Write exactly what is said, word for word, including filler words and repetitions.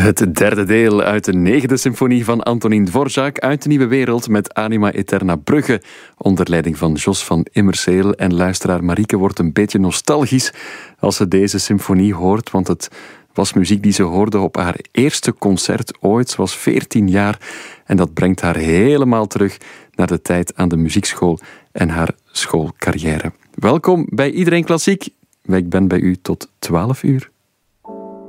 Het derde deel uit de negende symfonie van Antonín Dvořák uit de Nieuwe Wereld met Anima Eterna Brugge, onder leiding van Jos van Immerseel. En luisteraar Marieke wordt een beetje nostalgisch als ze deze symfonie hoort, want het was muziek die ze hoorde op haar eerste concert ooit. Ze was veertien jaar en dat brengt haar helemaal terug naar de tijd aan de muziekschool en haar schoolcarrière. Welkom bij Iedereen Klassiek. Ik ben bij u tot twaalf uur.